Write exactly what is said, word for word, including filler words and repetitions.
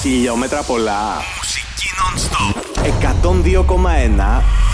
Χιλιόμετρα πολλά. Μουσική non-stop. εκατόν δύο κόμμα ένα